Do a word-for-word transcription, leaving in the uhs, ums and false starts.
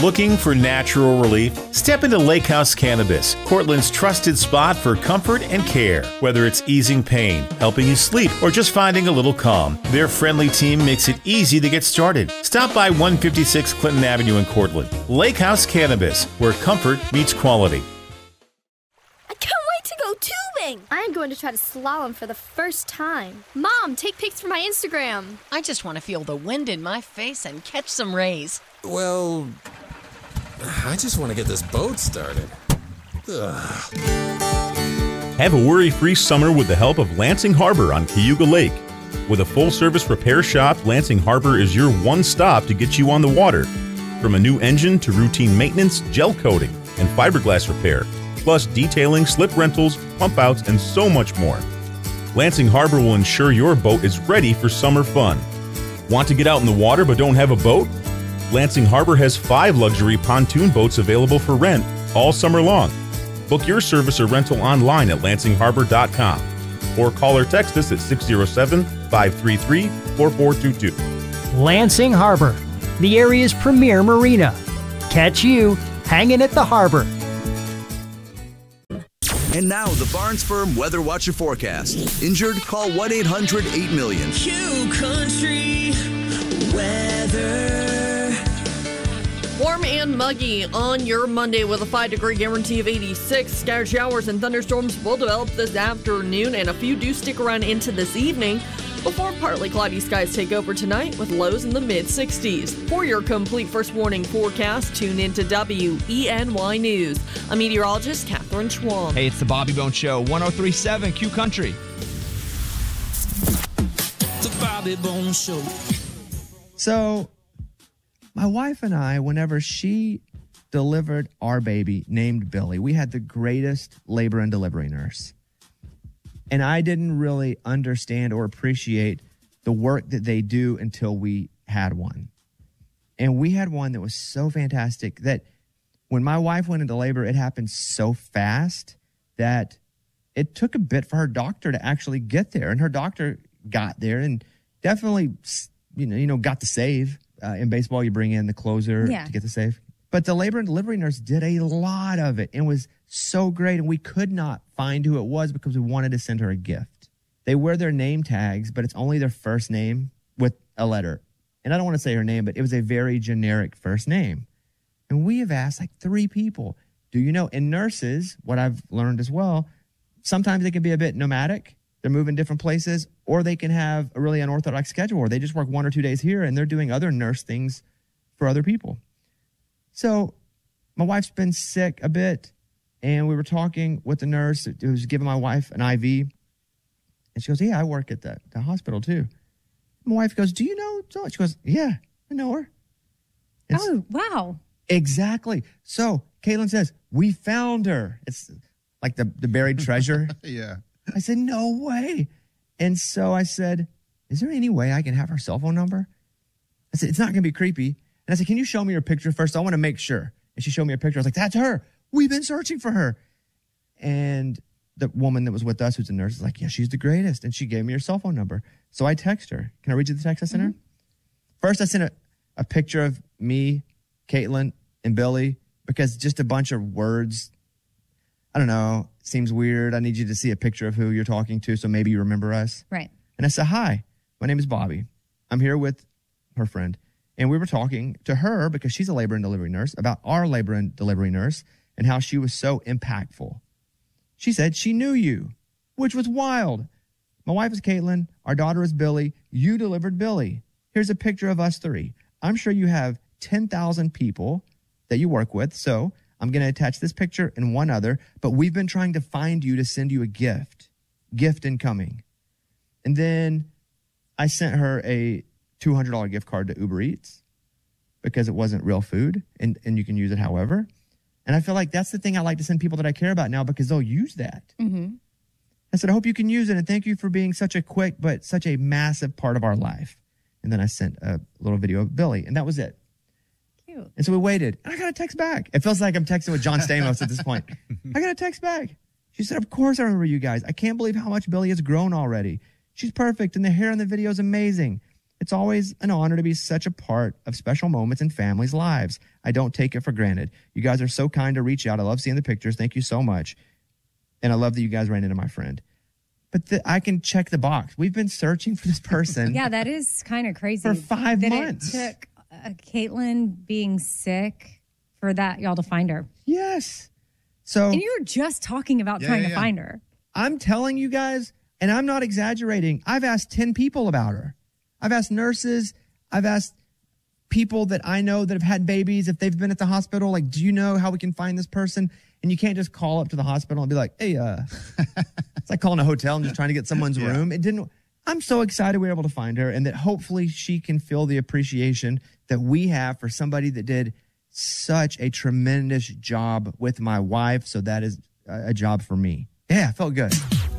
Looking for natural relief? Step into Lake House Cannabis, Cortland's trusted spot for comfort and care. Whether it's easing pain, helping you sleep, or just finding a little calm, their friendly team makes it easy to get started. Stop by one fifty-six Clinton Avenue in Cortland. Lake House Cannabis, where comfort meets quality. I can't wait to go tubing! I'm going to try to slalom for the first time. Mom, take pics for my Instagram. I just want to feel the wind in my face and catch some rays. Well, I just want to get this boat started. Ugh. Have a worry-free summer with the help of Lansing Harbor on Cayuga Lake. With a full-service repair shop, Lansing Harbor is your one stop to get you on the water. From a new engine to routine maintenance, gel coating, and fiberglass repair, plus detailing, slip rentals, pump outs, and so much more. Lansing Harbor will ensure your boat is ready for summer fun. Want to get out in the water but don't have a boat? Lansing Harbor has five luxury pontoon boats available for rent all summer long. Book your service or rental online at lansing harbor dot com or call or text us at six oh seven, five three three, four four two two. Lansing Harbor, the area's premier marina. Catch you hanging at the harbor. And now the Barnes Firm Weather Watcher forecast. Injured? Call one eight hundred eight million. Q Country Weather. Warm and muggy on your Monday with a five-degree guarantee of eighty-six. Scattered showers and thunderstorms will develop this afternoon, and a few do stick around into this evening before partly cloudy skies take over tonight with lows in the mid-sixties. For your complete first warning forecast, tune into W E N Y News. I'm meteorologist Catherine Schwam. Hey, it's the Bobby Bone Show, one oh three point seven Q Country. The Bobby Bone Show. So, my wife and I, whenever she delivered our baby named Billy, we had the greatest labor and delivery nurse. And I didn't really understand or appreciate the work that they do until we had one. And we had one that was so fantastic that when my wife went into labor, it happened so fast that it took a bit for her doctor to actually get there. And her doctor got there and definitely, you know, you know, got the save. Uh, in baseball, you bring in the closer yeah. to get the save. But the labor and delivery nurse did a lot of it and was so great. And we could not find who it was because we wanted to send her a gift. They wear their name tags, but it's only their first name with a letter. And I don't want to say her name, but it was a very generic first name. And we have asked like three people, do you know? And nurses, what I've learned as well, sometimes they can be a bit nomadic. They're moving different places, or they can have a really unorthodox schedule where they just work one or two days here and they're doing other nurse things for other people. So my wife's been sick a bit, and we were talking with the nurse who was giving my wife an I V. And she goes, yeah, I work at the, the hospital too. My wife goes, do you know? So she goes, yeah, I know her. And oh, wow. Exactly. So Caitlin says, we found her. It's like the, the buried treasure. Yeah. I said, no way. And so I said, is there any way I can have her cell phone number? I said, it's not going to be creepy. And I said, can you show me your picture first? I want to make sure. And she showed me a picture. I was like, that's her. We've been searching for her. And the woman that was with us, who's a nurse, is like, yeah, she's the greatest. And she gave me her cell phone number. So I text her. Can I read you the text I sent mm-hmm. her? First, I sent a, a picture of me, Caitlin, and Billy, because just a bunch of words, I don't know, seems weird. I need you to see a picture of who you're talking to, so maybe you remember us. Right. And I said, hi, my name is Bobby. I'm here with her friend. And we were talking to her, because she's a labor and delivery nurse, about our labor and delivery nurse and how she was so impactful. She said she knew you, which was wild. My wife is Caitlin. Our daughter is Billy. You delivered Billy. Here's a picture of us three. I'm sure you have ten thousand people that you work with, so I'm going to attach this picture and one other, but we've been trying to find you to send you a gift. Gift incoming. And then I sent her a two hundred dollars gift card to Uber Eats because it wasn't real food, and, and you can use it however. And I feel like that's the thing I like to send people that I care about now, because they'll use that. Mm-hmm. I said, I hope you can use it, and thank you for being such a quick but such a massive part of our life. And then I sent a little video of Billy, and that was it. Cute. And so we waited, and I got a text back. It feels like I'm texting with John Stamos at this point. I got a text back. She said, of course I remember you guys. I can't believe how much Billy has grown already. She's perfect, and the hair in the video is amazing. It's always an honor to be such a part of special moments in families' lives. I don't take it for granted. You guys are so kind to reach out. I love seeing the pictures. Thank you so much. And I love that you guys ran into my friend. But the, I can check the box. We've been searching for this person. Yeah, that is kind of crazy. For five that months. It took uh, Caitlin being sick for that, y'all, to find her. Yes. So, and you were just talking about Yeah, trying yeah, to yeah. find her. I'm telling you guys, and I'm not exaggerating, I've asked ten people about her. I've asked nurses. I've asked people that I know that have had babies, if they've been at the hospital, like, do you know how we can find this person? And you can't just call up to the hospital and be like, hey, uh, it's like calling a hotel and just trying to get someone's Yeah. room. It didn't. I'm so excited we were able to find her, and that hopefully she can feel the appreciation that we have for somebody that did such a tremendous job with my wife. So that is a a job for me. Yeah, it felt good.